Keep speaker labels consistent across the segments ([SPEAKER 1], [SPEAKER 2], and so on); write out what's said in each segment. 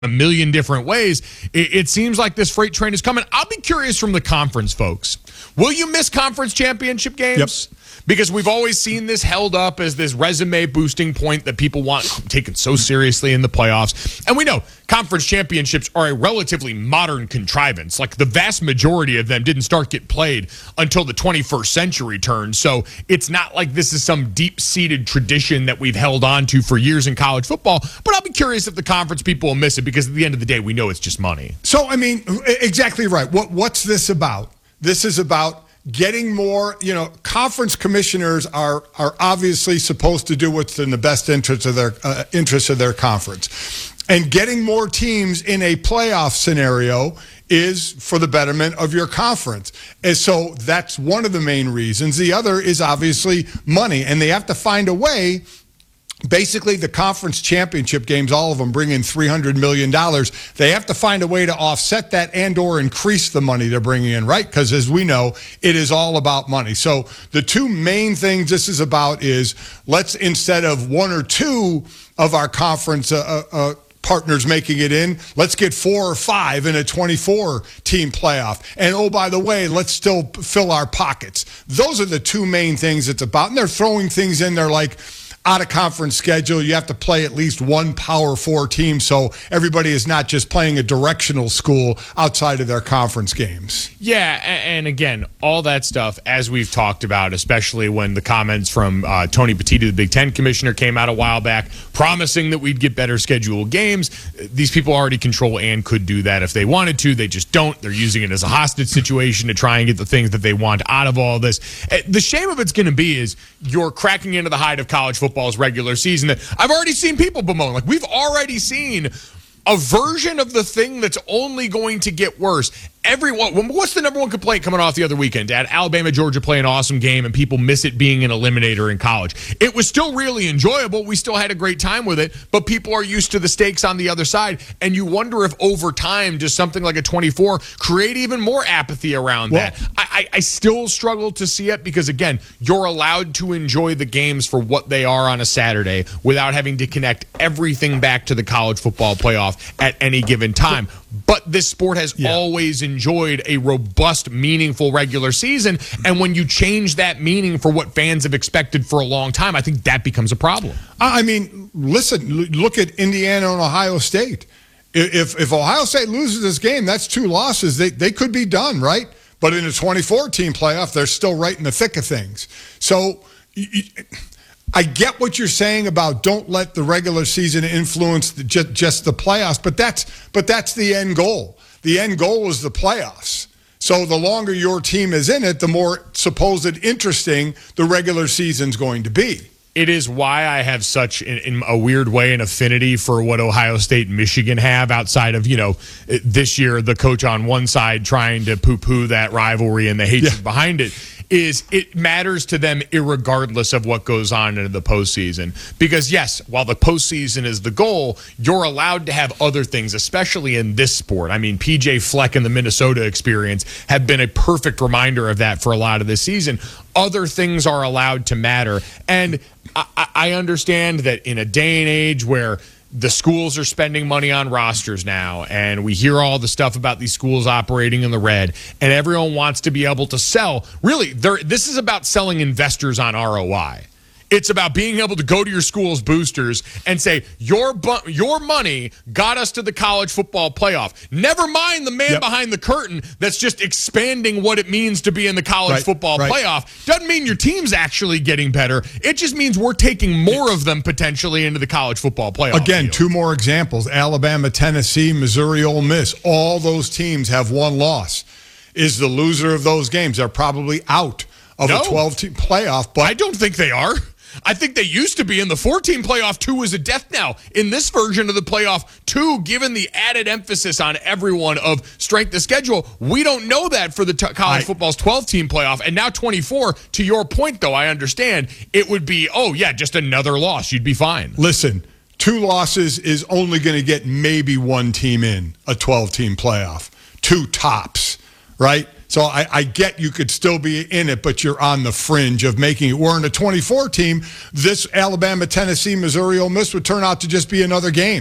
[SPEAKER 1] a million different ways. It seems like this freight train is coming. I'll be curious from the conference folks. Will you miss conference championship games? Yep. Because we've always seen this held up as this resume boosting point that people want taken so seriously in the playoffs. And we know conference championships are a relatively modern contrivance. Like the vast majority of them didn't start get played until the 21st century turned. So it's not like this is some deep-seated tradition that we've held on to for years in college football. But I'll be curious if the conference people will miss it, because at the end of the day, we know it's just money.
[SPEAKER 2] So, I mean, exactly right. What's this about? This is about getting more, conference commissioners are obviously supposed to do what's in the best interest of their conference. And getting more teams in a playoff scenario is for the betterment of your conference. And so that's one of the main reasons. The other is obviously money. And they have to find a way. Basically, the conference championship games, all of them bring in $300 million. They have to find a way to offset that and or increase the money they're bringing in, right? Because as we know, it is all about money. So the two main things this is about is let's, instead of one or two of our conference partners making it in, let's get 4 or 5 in a 24-team playoff. And, oh, by the way, let's still fill our pockets. Those are the two main things it's about. And they're throwing things in there like, out-of-conference schedule, you have to play at least one Power 4 team, so everybody is not just playing a directional school outside of their conference games.
[SPEAKER 1] Yeah, and again, all that stuff, as we've talked about, especially when the comments from Tony Petitti, the Big Ten commissioner, came out a while back, promising that we'd get better scheduled games. These people already control and could do that if they wanted to. They just don't. They're using it as a hostage situation to try and get the things that they want out of all this. The shame of it's going to be is you're cracking into the height of college football's regular season that I've already seen people bemoan. Like, we've already seen a version of the thing that's only going to get worse. What's the number one complaint coming off the other weekend, Dad? Alabama, Georgia play an awesome game, and people miss it being an eliminator in college. It was still really enjoyable. We still had a great time with it, but people are used to the stakes on the other side, and you wonder if over time, does something like a 24 create even more apathy around that? I still struggle to see it because, again, you're allowed to enjoy the games for what they are on a Saturday without having to connect everything back to the college football playoff at any given time. But this sport has always enjoyed a robust, meaningful regular season. And when you change that meaning for what fans have expected for a long time, I think that becomes a problem.
[SPEAKER 2] I mean, listen, look at Indiana and Ohio State. If Ohio State loses this game, that's 2 losses. They could be done, right? But in a 24-team playoff, they're still right in the thick of things. So I get what you're saying about don't let the regular season influence just the playoffs, but that's the end goal. The end goal is the playoffs. So the longer your team is in it, the more supposed interesting the regular season's going to be.
[SPEAKER 1] It is why I have such, in a weird way, an affinity for what Ohio State and Michigan have outside of, this year, the coach on one side trying to poo-poo that rivalry and the hatred behind it. Is it matters to them irregardless of what goes on in the postseason. Because, yes, while the postseason is the goal, you're allowed to have other things, especially in this sport. I mean, P.J. Fleck and the Minnesota experience have been a perfect reminder of that for a lot of this season. Other things are allowed to matter. And I understand that in a day and age where the schools are spending money on rosters now, and we hear all the stuff about these schools operating in the red, and everyone wants to be able to sell. Really, this is about selling investors on ROI. It's about being able to go to your school's boosters and say, your money got us to the college football playoff. Never mind the man behind the curtain that's just expanding what it means to be in the college football playoff. Doesn't mean your team's actually getting better. It just means we're taking more of them potentially into the college football playoff.
[SPEAKER 2] Again, 2 more examples. Alabama, Tennessee, Missouri, Ole Miss. All those teams have 1 loss. Is the loser of those games, they're probably out of a 12-team playoff. But
[SPEAKER 1] I don't think they are. I think they used to be in the 14 playoff. 2 is a death now. In this version of the playoff, 2, given the added emphasis on everyone of strength of schedule, we don't know that for the college football's 12-team playoff. And now 24, to your point, though, I understand, it would be, just another loss. You'd be fine.
[SPEAKER 2] Listen, 2 losses is only going to get maybe 1 team in a 12-team playoff. 2 tops, right? So I get you could still be in it, but you're on the fringe of making it. We're in a 24 team. This Alabama, Tennessee, Missouri, Ole Miss would turn out to just be another game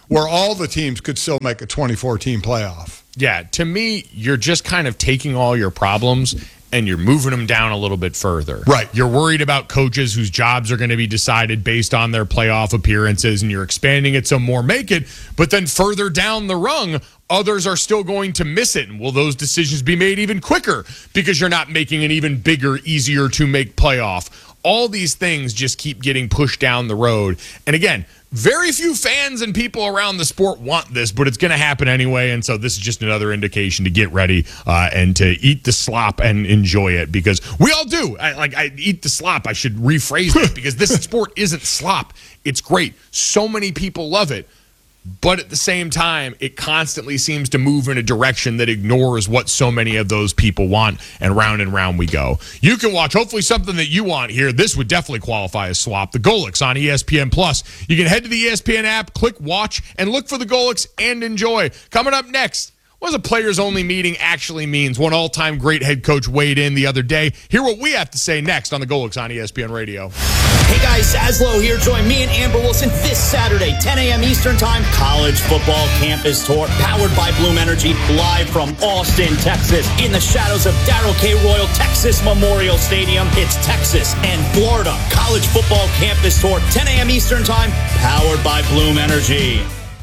[SPEAKER 2] where all the teams could still make a 24-team playoff.
[SPEAKER 1] Yeah, to me, you're just kind of taking all your problems and you're moving them down a little bit further.
[SPEAKER 2] Right.
[SPEAKER 1] You're worried about coaches whose jobs are going to be decided based on their playoff appearances, and you're expanding it some more, make it. But then further down the rung, others are still going to miss it. And will those decisions be made even quicker because you're not making an even bigger, easier to make playoff? All these things just keep getting pushed down the road. And again, very few fans and people around the sport want this, but it's going to happen anyway. And so this is just another indication to get ready and to eat the slop and enjoy it, because we all do. I eat the slop. I should rephrase that, because this sport isn't slop. It's great. So many people love it. But at the same time, it constantly seems to move in a direction that ignores what so many of those people want, and round we go. You can watch, hopefully, something that you want here. This would definitely qualify as swap. The Golics on ESPN+. You can head to the ESPN app, click watch, and look for the Golics and enjoy. Coming up next, what does a players-only meeting actually means? One all-time great head coach weighed in the other day. Hear what we have to say next on the Golics on ESPN Radio.
[SPEAKER 3] Hey guys, Zaslow here. Join me and Amber Wilson this Saturday, 10 a.m. Eastern Time, College Football Campus Tour, powered by Bloom Energy, live from Austin, Texas, in the shadows of Darrell K. Royal Texas Memorial Stadium. It's Texas and Florida. College Football Campus Tour, 10 a.m. Eastern Time, powered by Bloom Energy.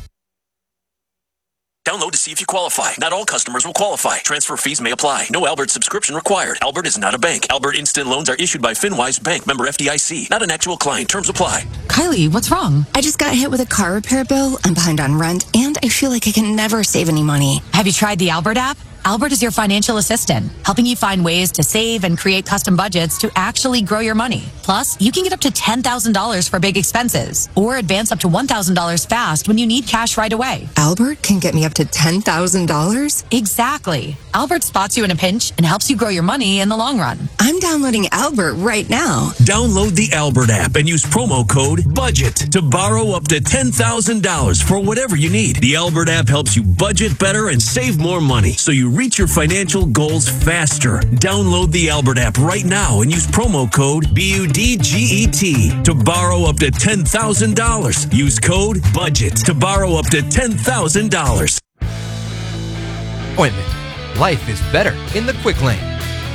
[SPEAKER 4] Download to see if you qualify. Not all customers will qualify. Transfer fees may apply. No Albert subscription required. Albert is not a bank. Albert Instant Loans are issued by FinWise Bank, member FDIC. Not an actual client. Terms apply.
[SPEAKER 5] Kylie, what's wrong? I just got hit with a car repair bill. I'm behind on rent, and I feel like I can never save any money.
[SPEAKER 6] Have you tried the Albert app? Albert is your financial assistant, helping you find ways to save and create custom budgets to actually grow your money. Plus, you can get up to $10,000 for big expenses, or advance up to $1,000 fast when you need cash right away.
[SPEAKER 5] Albert can get me up to $10,000?
[SPEAKER 6] Exactly. Albert spots you in a pinch and helps you grow your money in the long run.
[SPEAKER 5] I'm downloading Albert right now.
[SPEAKER 4] Download the Albert app and use promo code BUDGET to borrow up to $10,000 for whatever you need. The Albert app helps you budget better and save more money, so you reach your financial goals faster. Download the Albert app right now and use promo code BUDGET to borrow up to $10,000. Use code BUDGET to borrow up to $10,000.
[SPEAKER 7] Appointment. Life is better in the Quick Lane.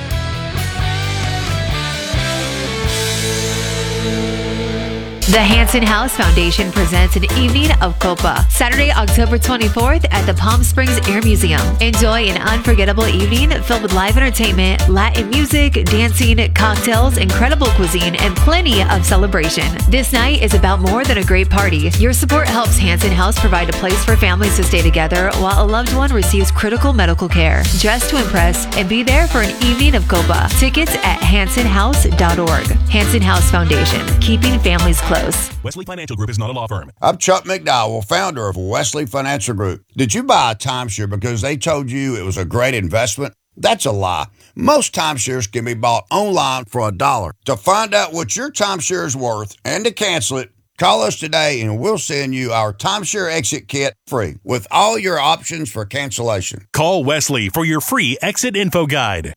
[SPEAKER 8] The Hanson House Foundation presents an evening of Copa, Saturday, October 24th at the Palm Springs Air Museum. Enjoy an unforgettable evening filled with live entertainment, Latin music, dancing, cocktails, incredible cuisine, and plenty of celebration. This night is about more than a great party. Your support helps Hanson House provide a place for families to stay together while a loved one receives critical medical care. Dress to impress and be there for an evening of Copa. Tickets at hansonhouse.org. Hanson House Foundation, keeping families close.
[SPEAKER 9] Wesley Financial Group is not a law firm.
[SPEAKER 10] I'm Chuck McDowell, founder of Wesley Financial Group. Did you buy a timeshare because they told you it was a great investment? That's a lie. Most timeshares can be bought online for $1. To find out what your timeshare is worth and to cancel it, call us today and we'll send you our timeshare exit kit free with all your options for cancellation.
[SPEAKER 9] Call Wesley for your free exit info guide.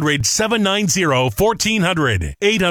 [SPEAKER 9] 800-790-1400.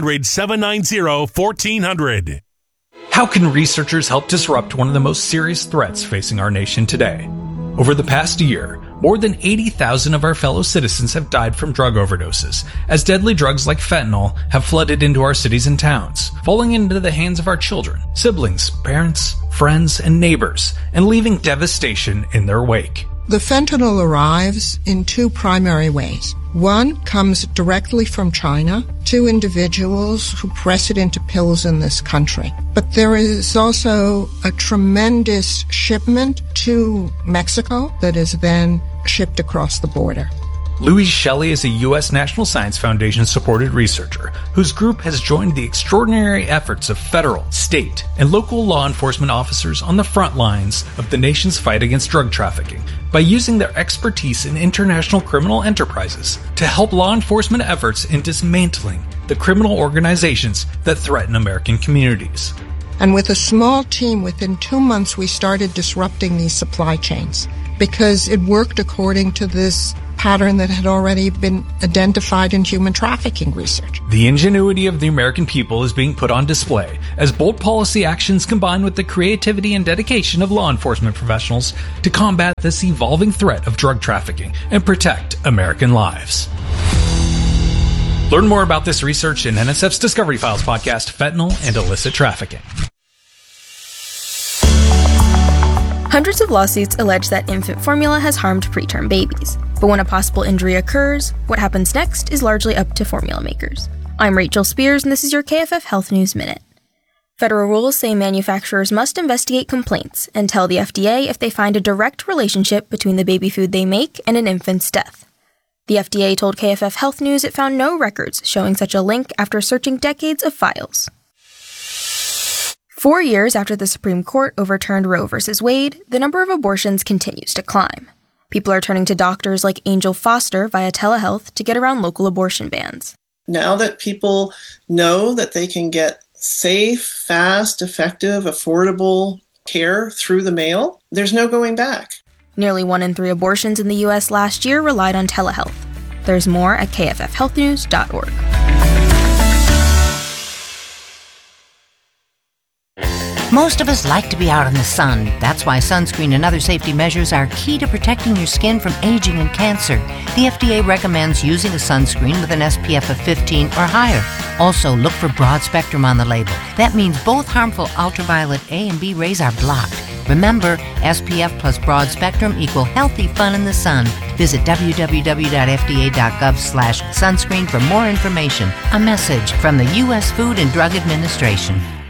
[SPEAKER 9] 800-790-1400.
[SPEAKER 11] How can researchers help disrupt one of the most serious threats facing our nation today? Over the past year, more than 80,000 of our fellow citizens have died from drug overdoses, as deadly drugs like fentanyl have flooded into our cities and towns, falling into the hands of our children, siblings, parents, friends, and neighbors, and leaving devastation in their wake.
[SPEAKER 12] The fentanyl arrives in two primary ways. One comes directly from China to individuals who press it into pills in this country. But there is also a tremendous shipment to Mexico that is then shipped across the border.
[SPEAKER 11] Louise Shelley is a U.S. National Science Foundation-supported researcher whose group has joined the extraordinary efforts of federal, state, and local law enforcement officers on the front lines of the nation's fight against drug trafficking by using their expertise in international criminal enterprises to help law enforcement efforts in dismantling the criminal organizations that threaten American communities.
[SPEAKER 12] And with a small team, within 2 months, we started disrupting these supply chains because it worked according to this pattern that had already been identified in human trafficking research.
[SPEAKER 11] The ingenuity of the American people is being put on display as bold policy actions combine with the creativity and dedication of law enforcement professionals to combat this evolving threat of drug trafficking and protect American lives. Learn more about this research in NSF's Discovery Files podcast, Fentanyl and Illicit Trafficking.
[SPEAKER 13] Hundreds of lawsuits allege that infant formula has harmed preterm babies. But when a possible injury occurs, what happens next is largely up to formula makers. I'm Rachel Spears, and this is your KFF Health News Minute. Federal rules say manufacturers must investigate complaints and tell the FDA if they find a direct relationship between the baby food they make and an infant's death. The FDA told KFF Health News it found no records showing such a link after searching decades of files. 4 years after the Supreme Court overturned Roe v. Wade, the number of abortions continues to climb. People are turning to doctors like Angel Foster via telehealth to get around local abortion bans.
[SPEAKER 14] Now that people know that they can get safe, fast, effective, affordable care through the mail, there's no going back.
[SPEAKER 13] Nearly 1 in 3 abortions in the U.S. last year relied on telehealth. There's more at kffhealthnews.org.
[SPEAKER 15] Most of us like to be out in the sun. That's why sunscreen and other safety measures are key to protecting your skin from aging and cancer. The FDA recommends using a sunscreen with an SPF of 15 or higher. Also, look for broad spectrum on the label. That means both harmful ultraviolet A and B rays are blocked. Remember, SPF plus broad spectrum equal healthy fun in the sun. Visit www.fda.gov/sunscreen for more information. A message from the U.S. Food and Drug Administration.